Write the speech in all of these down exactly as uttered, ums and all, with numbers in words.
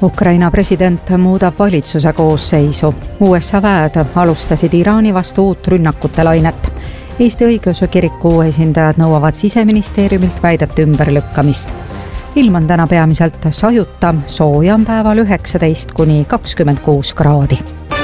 Ukraina president muudab valitsuse koosseisu. U S A väed alustasid Iraani vastu uut rünnakute lainet. Eesti õigeusu kiriku esindajad nõuavad siseministeeriumilt väidete ümberlükkamist. Ilm on täna peamiselt sajuta, sooja on päeval üheksateist kuni kakskümmend kuus kraadi.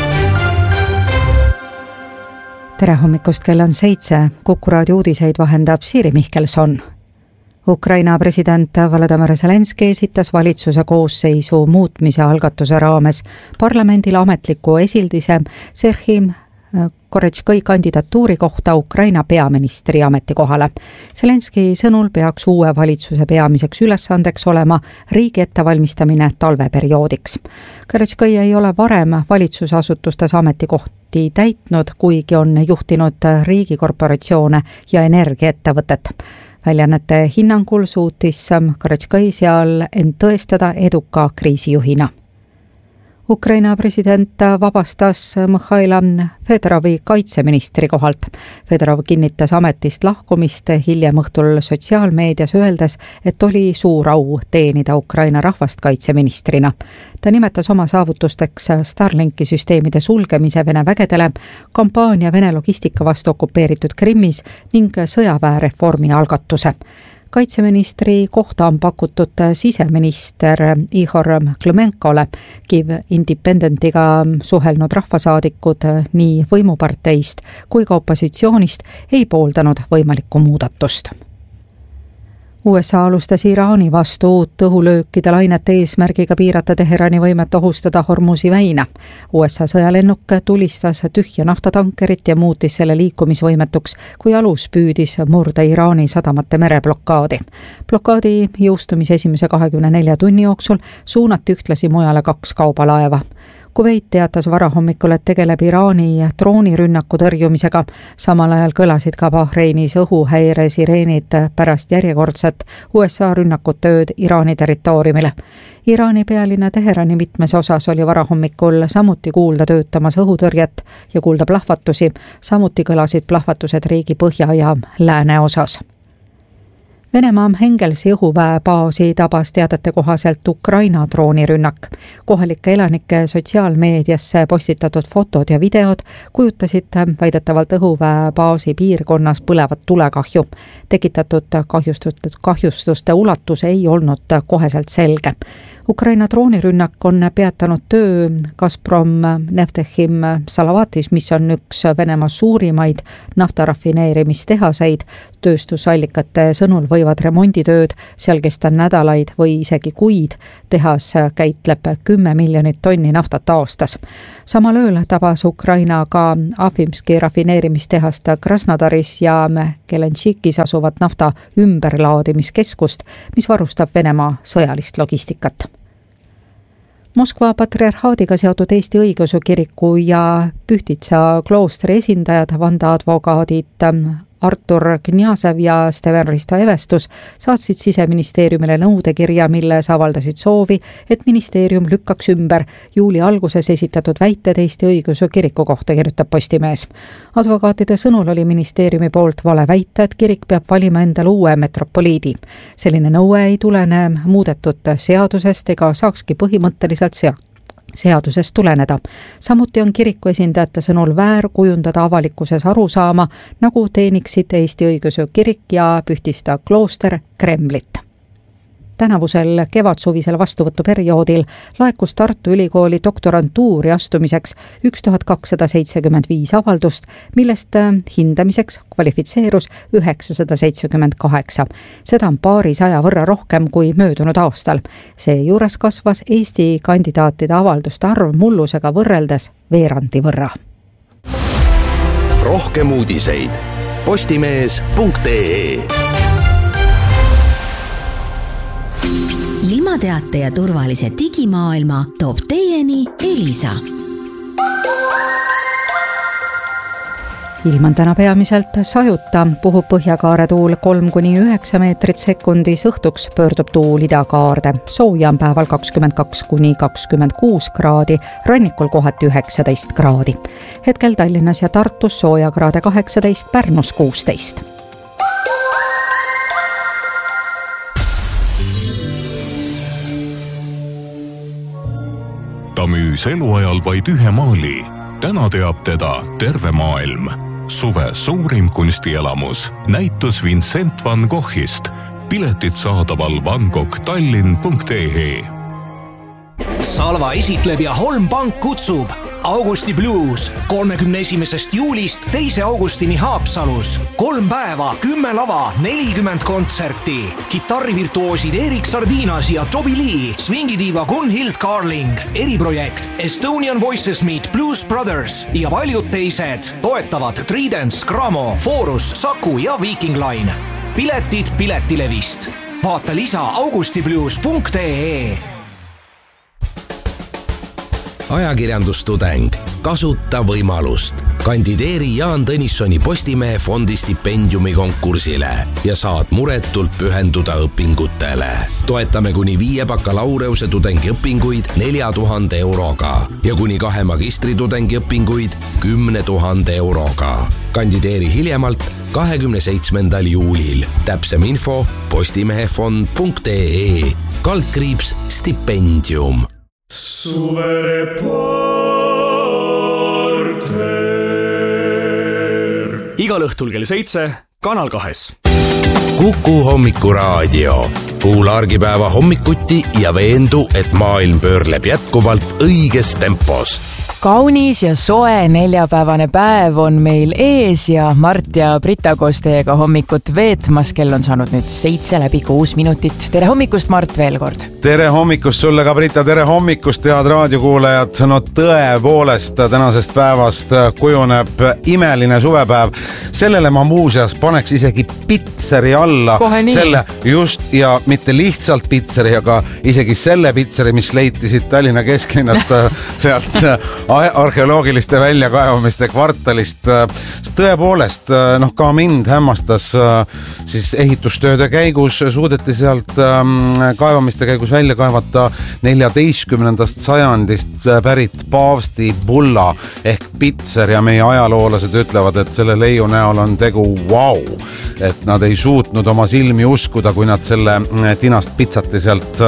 Tere hommikust, kell on seitse. Kuku raadio uudiseid vahendab Siiri Mihkelson. Ukraina president Volodymyr Zelenski esitas valitsuse koosseisu muutmise algatuse raames parlamendile ametliku esildise Serhii Korretškõi kandidatuuri kohta Ukraina peaministri ametikohale. Zelenski sõnul peaks uue valitsuse peamiseks ülesandeks olema riigi ettevalmistamine talveperioodiks. Korretškõi ei ole varem valitsusasutustes ametikohti täitnud, kuigi on juhtinud riigikorporatsioone ja energiaettevõtet. Väljaannete hinnangul suutis Korretškõi seal end tõestada eduka kriisijuhina. Ukraina president vabastas Mihhail Fedorovi kaitseministri kohalt. Fedorov kinnitas ametist lahkumist hiljem õhtul sotsiaalmeedias öeldes, et oli suur au teenida Ukraina rahvast kaitseministrina. Ta nimetas oma saavutusteks Starlinki süsteemide sulgemise Vene vägedele, kampaania Vene logistika vastu okupeeritud Krimmis ning sõjaväereformi algatuse. Kaitseministri kohta on pakutud siseminister Ihor Klemenkole. Kiev Independentiga suhelnud rahvasaadikud nii võimuparteist kui ka opositsioonist ei pooldanud võimalikku muudatust. U S A alustas Iraani vastu uut õhulöökide lainete eesmärgiga piirata Teherani võimet ohustada Hormuzi väina. U S A sõjalennuk tulistas tühja naftatankerit ja muutis selle liikumisvõimetuks, kui alus püüdis murda Iraani sadamate mereblokaadi. Blokaadi jõustumise esimese kahekümne nelja tunni jooksul suunati ühtlasi mujale kaks kaubalaeva. Kuveit teatas varahommikul, et tegeleb Iraani droonirünnaku tõrjumisega. Samal ajal kõlasid ka Bahreinis õhuhäire sireenid pärast järjekordset U S A rünnakut ööd Iraani territooriumile. Iraani pealinna Teherani mitmes osas oli varahommikul samuti kuulda töötamas õhutõrjet ja kuulda plahvatusi. Samuti kõlasid plahvatused riigi põhja ja lääne osas. Venemaa Hengelsi õhuväe baasi tabas teadete kohaselt Ukraina droonirünnak. Kohalike elanike sotsiaalmeediasse postitatud fotod ja videod kujutasid väidetavalt õhuväe baasi piirkonnas põlevat tulekahju. Tekitatud kahjustuste, kahjustuste ulatus ei olnud koheselt selge. Ukraina droonirünnak on peatanud töö Gazprom Neftechim Salavatis, mis on üks Venemaa suurimaid naftarafineerimistehaseid. Tööstusallikate sõnul võivad remonditööd seal kesta nädalaid või isegi kuid. Tehas käitleb kümme miljonit tonni naftat aastas. Samal ööl tabas Ukraina ka Afimski rafineerimistehast Krasnodaris ja Kelenšikis asuvat nafta ümberlaadimiskeskust, mis varustab Venemaa sõjalist logistikat. Moskva patriarhaadiga seotud Eesti õigeusu kiriku ja Pühtitsa kloostri esindajad, vandeadvokaadid Artur Kniazev ja Steven Risto Evestus saatsid siseministeeriumile nõudekirja, milles avaldasid soovi, et ministeerium lükkaks ümber juuli alguses esitatud väited Eesti õigeusu kiriku kohta, kirjutab Postimees. Advokaatide sõnul oli ministeeriumi poolt vale väita, et kirik peab valima endale uue metropoliidi. Selline nõue ei tulene muudetud seadusest ega saakski põhimõtteliselt sealt seadusest tuleneda. Samuti on kiriku esindajate sõnul väär kujundada avalikkuses arusaama, nagu teeniksid Eesti õigeusu kirik ja Pühtitsa klooster Kremlit. Tänavusel kevadsuvisel vastuvõtuperioodil laekus Tartu Ülikooli doktorantuuri astumiseks üks tuhat kakssada seitsekümmend viis avaldust, millest hindamiseks kvalifitseerus üheksasada seitsekümmend kaheksa. Seda on paari saja võrra rohkem kui möödunud aastal. Seejuures kasvas Eesti kandidaatide avalduste arv mullusega võrreldes veerandi võrra. Rohkem uudiseid postimees punkt ee. Ilmateate ja turvalise digimaailma toob teieni Elisa. Ilm on täna peamiselt sajuta, puhub põhjakaare tuul kolm kuni üheksa meetrit sekundis, õhtuks pöördub tuul idakaarde. Sooja on päeval kakskümmend kaks kuni kakskümmend kuus kraadi, rannikul kohati üheksateist kraadi. Hetkel Tallinnas ja Tartus sooja kraade kaheksateist, Pärnus kuusteist. ta müüs eluajal vaid ühe maali. Täna teab teda terve maailm. Suve suurim kunstielamus. Näitus Vincent van Goghist. Piletid saadaval vangoghtallinn punkt ee. Salva esitleb ja Holm Pank kutsub Augusti Blues kolmekümne esimesest juulist teise augustini Haapsalus. Kolm päeva, kümme lava, nelikümmend kontserti. Kitarrivirtuoosid Erik Sardinas ja Toby Lee, swingidiiva Gunhild Carling, eriprojekt Estonian Voices Meet Blues Brothers ja paljud teised. Toetavad Tridents, Gramo, Forus, Saku ja Viking Line. Piletid Piletilevist. Vaata lisa augustiblues punkt ee. Ajakirjandustudeng. Kasuta võimalust. Kandideeri Jaan Tõnissoni Postimehe fondi stipendiumi konkursile ja saad muretult pühenduda õpingutele. Toetame kuni viie bakalaureuse tudengi õpinguid nelja tuhande euroga ja kuni kahe magistritudengi õpinguid kümne tuhande euroga. Kandideeri hiljemalt kahekümne seitsmendal juulil. Täpsem info postimehefond punkt ee. Kaldkriips stipendium. Suvereporter. Igal õhtul kell seitse Kanal kahes. Kuku hommikuraadio. Kuula argipäeva hommikuti ja veendu, et maailm pöörleb jätkuvalt õiges tempos. Kaunis ja soe neljapäevane päev on meil ees ja Mart ja Brita koos teiega hommikut veetmas. Kell on saanud nüüd seitse läbi kuus minutit. Tere hommikust, Mart, veel kord. Tere hommikust sulle ka, Brita. Tere hommikust, head raadiokuulajad. No tõepoolest tänasest päevast kujuneb imeline suvepäev. Sellele ma muuseas paneks isegi pitseri alla. Selle just ja mitte lihtsalt pitseri, aga isegi selle pitseri, mis leiti siit Tallinna kesklinnast sealt arheoloogiliste väljakaevamiste kvartalist. Tõepoolest, noh, ka mind hämmastas siis ehitustööde käigus, suudeti sealt kaevamiste käigus välja kaevata neljateistkümnendast sajandist pärit paavsti bulla ehk pitser ja meie ajaloolased ütlevad, et selle leiu näol on tegu wow, et nad ei suutnud oma silmi uskuda, kui nad selle tinast pitsati sealt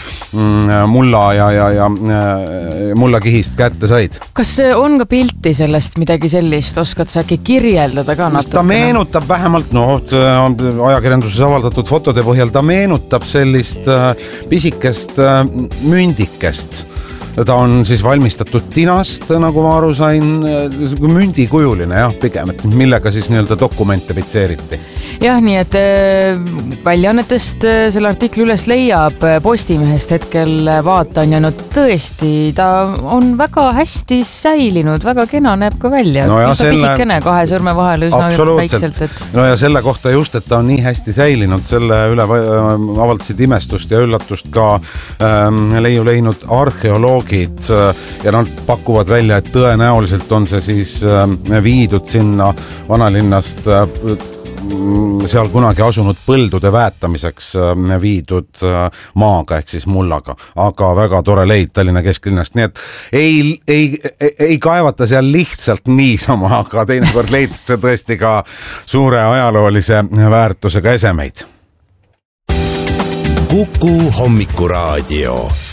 mulla ja, ja, ja mulla kihist kätte said. Kas on ka pilti sellest midagi sellist? Oskad sa äkki kirjeldada ka natuke? Ta meenutab vähemalt, no, ajakirjanduses avaldatud fotode põhjal, ta meenutab sellist pisikest mündikest. Ta on siis valmistatud tinast, nagu ma aru sain, mündikujuline, jah, pigem, et millega siis nii-öelda dokumente pitseeriti. Jah, nii et väljaannetest selle artikli üles leiab Postimehest hetkel vaatan ja no tõesti, ta on väga hästi säilinud, väga kena näeb ka välja. No ja selle... pisikene kahe sõrme vahel üsna väikselt. Et... No ja selle kohta just, et ta on nii hästi säilinud, selle üle avaldasid imestust ja üllatust ka ähm, leiu leidnud arheoloogid ja nad pakuvad välja, et tõenäoliselt on see siis ähm, viidud sinna vanalinnast äh, seal kunagi asunud põldude väetamiseks viidud maaga ehk siis mullaga, aga väga tore leid Tallinna kesklinnast, nii et ei, ei, ei kaevata seal lihtsalt niisama, aga teinekord leitakse tõesti ka suure ajaloolise väärtusega esemeid. Kuku hommikuraadio.